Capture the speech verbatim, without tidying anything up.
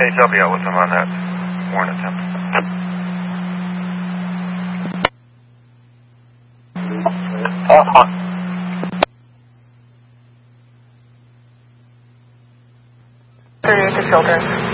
Hey, W out with them on that warrant attempt. Uh-huh. thirty-eight to children.